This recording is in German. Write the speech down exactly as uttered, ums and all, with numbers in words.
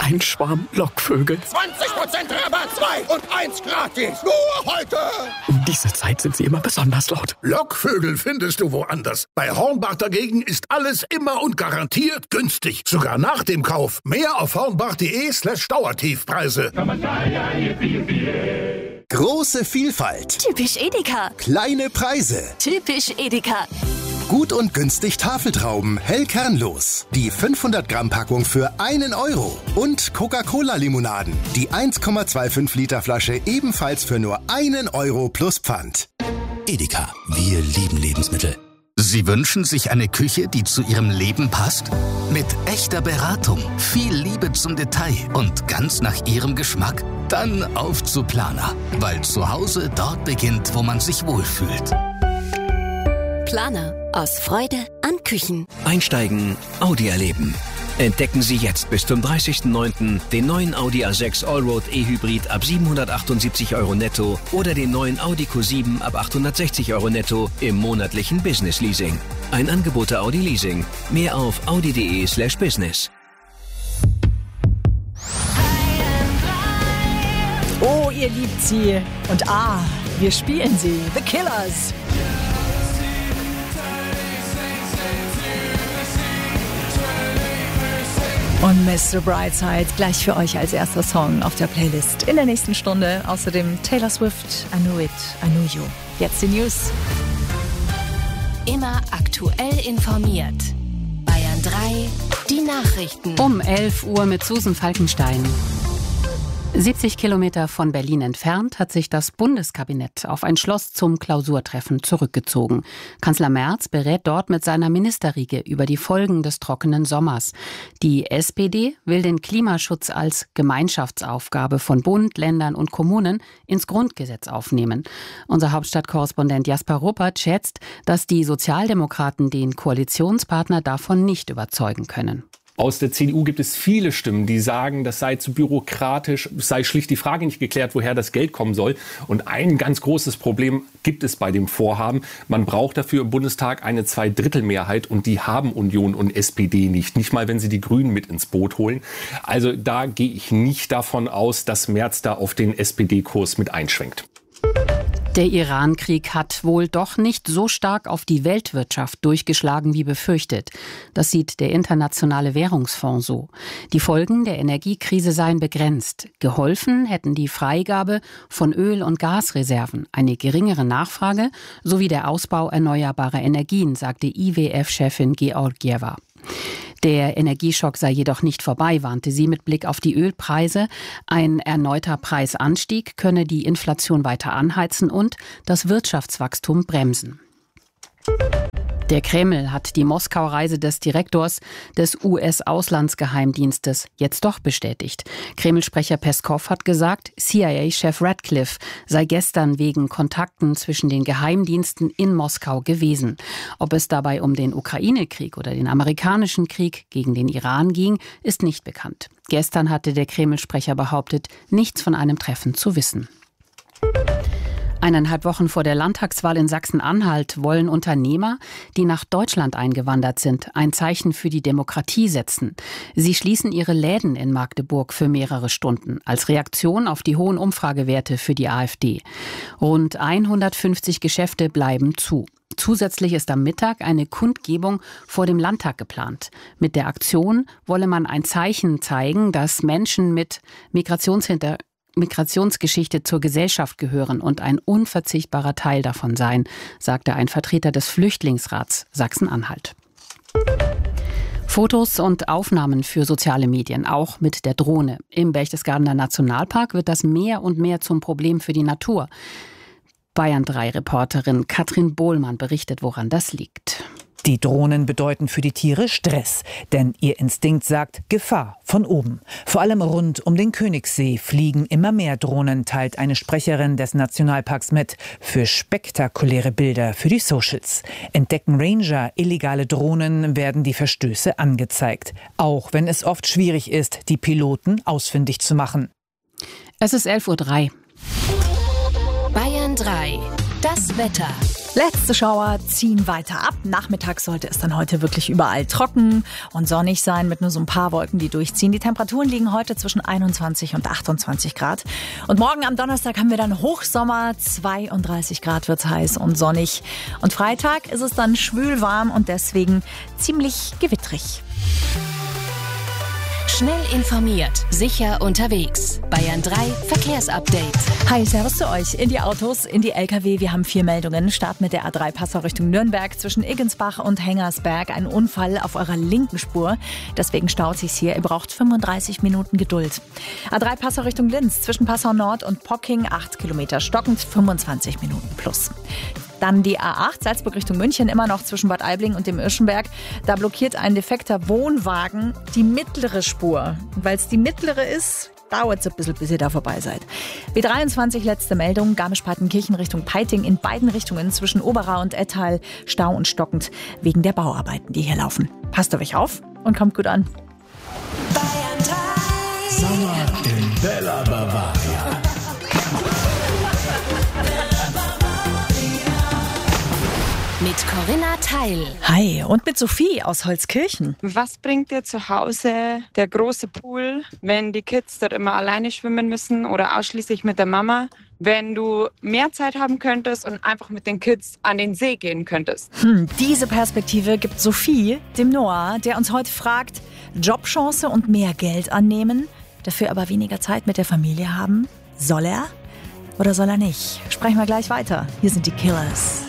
Ein Schwarm Lockvögel. zwanzig Prozent Rabatt, zwei und eins gratis. Nur heute. Um diese Zeit sind sie immer besonders laut. Lockvögel findest du woanders. Bei Hornbach dagegen ist alles immer und garantiert günstig. Sogar nach dem Kauf. Mehr auf hornbach.de slash Dauertiefpreise. Große Vielfalt. Typisch Edeka. Kleine Preise. Typisch Edeka. Gut und günstig Tafeltrauben, hell kernlos. Die fünfhundert Gramm Packung für einen Euro. Und Coca-Cola-Limonaden. Die eins Komma fünfundzwanzig Liter Flasche ebenfalls für nur einen Euro plus Pfand. Edeka, wir lieben Lebensmittel. Sie wünschen sich eine Küche, die zu Ihrem Leben passt? Mit echter Beratung, viel Liebe zum Detail und ganz nach Ihrem Geschmack? Dann auf zu Planer, weil zu Hause dort beginnt, wo man sich wohlfühlt. Planer. Aus Freude an Küchen. Einsteigen, Audi erleben. Entdecken Sie jetzt bis zum dreißigsten neunten den neuen Audi A sechs Allroad E-Hybrid ab siebenhundertachtundsiebzig Euro netto oder den neuen Audi Q sieben ab achthundertsechzig Euro netto im monatlichen Business Leasing. Ein Angebot der Audi Leasing. Mehr auf audi.de slash business. Oh, ihr liebt sie. Und ah, wir spielen sie. The Killers. Und Mister Brightside gleich für euch als erster Song auf der Playlist in der nächsten Stunde. Außerdem Taylor Swift, I Knew It, I Knew You. Jetzt die News. Immer aktuell informiert. Bayern drei, die Nachrichten. Um elf Uhr mit Susan Falkenstein. siebzig Kilometer von Berlin entfernt hat sich das Bundeskabinett auf ein Schloss zum Klausurtreffen zurückgezogen. Kanzler Merz berät dort mit seiner Ministerriege über die Folgen des trockenen Sommers. Die S P D will den Klimaschutz als Gemeinschaftsaufgabe von Bund, Ländern und Kommunen ins Grundgesetz aufnehmen. Unser Hauptstadtkorrespondent Jasper Ruppert schätzt, dass die Sozialdemokraten den Koalitionspartner davon nicht überzeugen können. Aus der C D U gibt es viele Stimmen, die sagen, das sei zu bürokratisch, es sei schlicht die Frage nicht geklärt, woher das Geld kommen soll. Und ein ganz großes Problem gibt es bei dem Vorhaben. Man braucht dafür im Bundestag eine Zweidrittelmehrheit und die haben Union und S P D nicht. Nicht mal, wenn sie die Grünen mit ins Boot holen. Also da gehe ich nicht davon aus, dass Merz da auf den S P D-Kurs mit einschwenkt. Der Iran-Krieg hat wohl doch nicht so stark auf die Weltwirtschaft durchgeschlagen wie befürchtet. Das sieht der Internationale Währungsfonds so. Die Folgen der Energiekrise seien begrenzt. Geholfen hätten die Freigabe von Öl- und Gasreserven, eine geringere Nachfrage sowie der Ausbau erneuerbarer Energien, sagte I W F-Chefin Georgieva. Der Energieschock sei jedoch nicht vorbei, warnte sie mit Blick auf die Ölpreise. Ein erneuter Preisanstieg könne die Inflation weiter anheizen und das Wirtschaftswachstum bremsen. Der Kreml hat die Moskau-Reise des Direktors des U S-Auslandsgeheimdienstes jetzt doch bestätigt. Kreml-Sprecher Peskow hat gesagt, C I A-Chef Radcliffe sei gestern wegen Kontakten zwischen den Geheimdiensten in Moskau gewesen. Ob es dabei um den Ukraine-Krieg oder den amerikanischen Krieg gegen den Iran ging, ist nicht bekannt. Gestern hatte der Kreml-Sprecher behauptet, nichts von einem Treffen zu wissen. Eineinhalb Wochen vor der Landtagswahl in Sachsen-Anhalt wollen Unternehmer, die nach Deutschland eingewandert sind, ein Zeichen für die Demokratie setzen. Sie schließen ihre Läden in Magdeburg für mehrere Stunden, als Reaktion auf die hohen Umfragewerte für die AfD. Rund hundertfünfzig Geschäfte bleiben zu. Zusätzlich ist am Mittag eine Kundgebung vor dem Landtag geplant. Mit der Aktion wolle man ein Zeichen zeigen, dass Menschen mit Migrationshintergrund Migrationsgeschichte zur Gesellschaft gehören und ein unverzichtbarer Teil davon sein, sagte ein Vertreter des Flüchtlingsrats Sachsen-Anhalt. Fotos und Aufnahmen für soziale Medien, auch mit der Drohne. Im Berchtesgadener Nationalpark wird das mehr und mehr zum Problem für die Natur. Bayern drei Reporterin Katrin Bohlmann berichtet, woran das liegt. Die Drohnen bedeuten für die Tiere Stress, denn ihr Instinkt sagt Gefahr von oben. Vor allem rund um den Königssee fliegen immer mehr Drohnen, teilt eine Sprecherin des Nationalparks mit. Für spektakuläre Bilder für die Socials. Entdecken Ranger illegale Drohnen, werden die Verstöße angezeigt. Auch wenn es oft schwierig ist, die Piloten ausfindig zu machen. Es ist elf Uhr drei. Bayern drei. Das Wetter. Letzte Schauer ziehen weiter ab. Nachmittags sollte es dann heute wirklich überall trocken und sonnig sein mit nur so ein paar Wolken, die durchziehen. Die Temperaturen liegen heute zwischen einundzwanzig und achtundzwanzig Grad. Und morgen am Donnerstag haben wir dann Hochsommer. zweiunddreißig Grad wird's heiß und sonnig. Und Freitag ist es dann schwül warm und deswegen ziemlich gewittrig. Schnell informiert, sicher unterwegs. Bayern drei Verkehrsupdate. Hi, servus zu euch. In die Autos, in die L K W. Wir haben vier Meldungen. Start mit der A drei Passau Richtung Nürnberg zwischen Iggensbach und Hengersberg. Ein Unfall auf eurer linken Spur. Deswegen staut sich's hier. Ihr braucht fünfunddreißig Minuten Geduld. A drei Passau Richtung Linz zwischen Passau Nord und Pocking. acht Kilometer stockend, fünfundzwanzig Minuten plus. Dann die A acht, Salzburg Richtung München, immer noch zwischen Bad Aibling und dem Irschenberg. Da blockiert ein defekter Wohnwagen die mittlere Spur. Und weil es die mittlere ist, dauert es ein bisschen, bis ihr da vorbei seid. B dreiundzwanzig, letzte Meldung, Garmisch-Partenkirchen Richtung Peiting. In beiden Richtungen zwischen Oberau und Ettal Stau und stockend wegen der Bauarbeiten, die hier laufen. Passt auf euch auf und kommt gut an. Bayern drei. Sommer in Bella Bavaria. Mit Corinna Teil. Hi, und mit Sophie aus Holzkirchen. Was bringt dir zu Hause der große Pool, wenn die Kids dort immer alleine schwimmen müssen oder ausschließlich mit der Mama, wenn du mehr Zeit haben könntest und einfach mit den Kids an den See gehen könntest? Hm, diese Perspektive gibt Sophie, dem Noah, der uns heute fragt, Jobchance und mehr Geld annehmen, dafür aber weniger Zeit mit der Familie haben? Soll er oder soll er nicht? Sprechen wir gleich weiter. Hier sind die Killers.